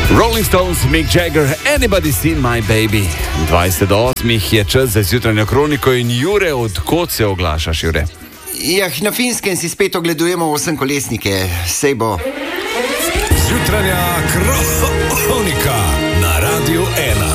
Rolling Stones, Mick Jagger, Anybody Seen My Baby. 28 je čas za jutranjo kroniko in Jure, odkot se oglašaš, Jure? Na Finskem si spet ogledujemo 8-kolesnike, sej bo. Jutranja kronika na Radiu 1.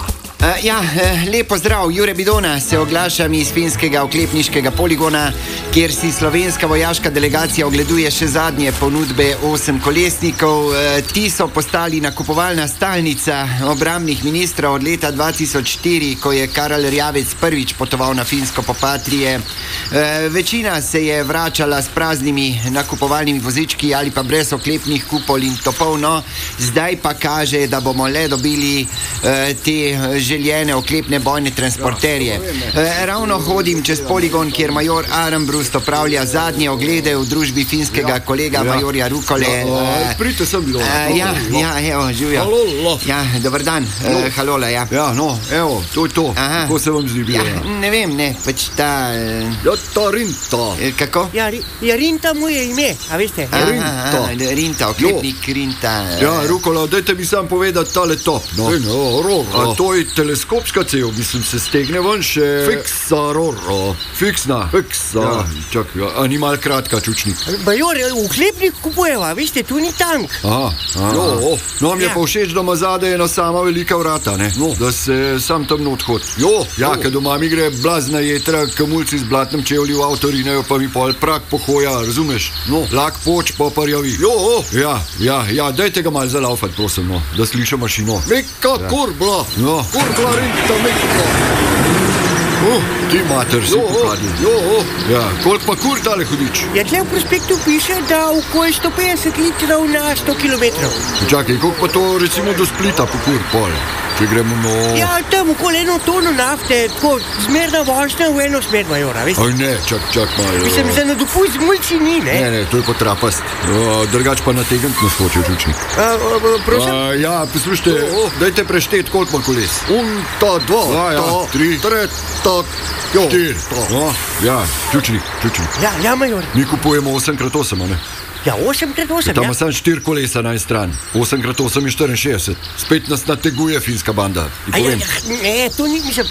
Lepo zdrav, Jure Bidona, se oglašam iz finskega oklepniškega poligona, kjer si slovenska vojaška delegacija ogleduje še zadnje ponudbe 8-kolesnikov. Ti so postali nakupovalna stalnica obrambnih ministrov od leta 2004, ko je Karel Erjavec prvič potoval na Finsko po Patrije. Večina se je vračala s praznimi nakupovalnimi vozički ali pa brez oklepnih kupol in topov, no, zdaj pa kaže, da bomo le dobili te željene oklepne bojne transporterje. Ravno hodim čez poligon, kjer major Armbrust opravlja zadnje oglede v družbi finskega kolega majorja Rukole. Prite sem bilo. Živjo. Dobar dan. Halola, ja. Evo, to je to. Kako se vam zdi bilo? Ne vem, pač ta... Ta Rinta. Kako? Rinta mu je ime, a veste? Rinta, oklepnik Rinta. Rukola, dajte mi sam povedati tale top. To je teleskopska cev, mislim, se stegne ven še... Fiksna. Ni mal kratka, čučnik. Major, oklepnik kupujeva, veste, tu ni tank. Mi je pa všeč, da ima zadaj ena sama velika vrata, ne? Da se sam tam odhod. Ker doma mi gre blazna jetra, kamulci z blatnem čevlji v avto rinejo, pa mi pol prak pohoja, razumeš? Lak poč, pa parjavi. Dajte ga mal zalaufat, prosim, da sliša mašino. Meka kurbla. Kurbla Rinta, meka. Ti mater si pokadil. Koliko pa kur tale hudič? Tle v prospektu piše, da okoli 150 litrov na 100 kilometrov. Čakaj, koliko pa to recimo do Splita po kur pol? Če gremo tam okoli 1 tono nafte, tako zmerna vožnja v eno smer, majora, veste? Ne, čak malo. Mislim, za nadopust mulci ni, ne? Ne, to je pa trapast. Drugač pa nategant nas hoče, žučnik. Prosim? Poslušajte, dajte preštet, koliko ima koles. 1, 2, 3, 4. Žučnik. Major. Mi kupujemo 8x8, ne? 8x8, Tam ima samo 4 kolesa na en stran. 8x8 je 64. Spet nas nateguje finska banda. Ne, to ni, mislim...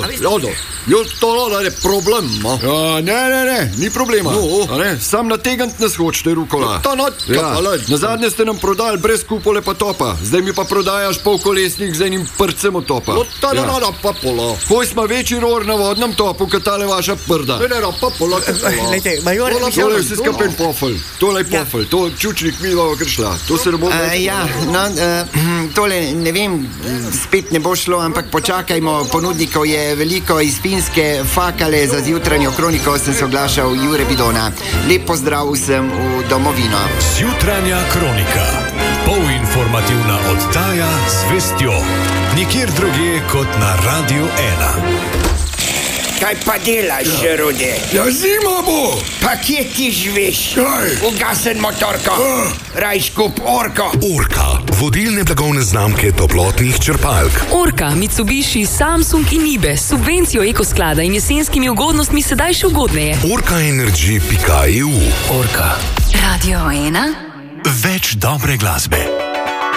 To je problem, Ne, ni problema. Sam nategant nas hočete, Rukola. Na zadnje ste nam prodali brez kupole pa topa. Zdaj mi pa prodajaš polkolesnik z enim prcem od topa. Poj smo večji ror na vodnem topu, kot tale vaša prda. Lejte, major... Tole je vse skapen pofel. Tole je pofel. To čučnik mi bo kršla. To se ne bo... Tole, ne vem, spet ne bo šlo, ampak počakajmo. Ponudnikov je veliko iz Finske. Fakale za jutranjo kroniko sem se oglašal, Jure Bidona. Lep pozdrav vsem v domovino. Jutranja kronika. Polinformativna oddaja z vestjo. Nikjer drugje kot na Radiu 1. Kaj pa delaš, Rode? Zima bo! Pa kje ti živiš? Ugasen motorko. Rajš kup Orko. Orka, vodilne blagovne znamke toplotnih črpalk. Orka, Mitsubishi, Samsung in Nibe s subvencijo ekosklada in jesenskimi ugodnostmi sedaj še ugodneje. Orkaenergy.eu. Orka. Radio 1. Več dobre glasbe.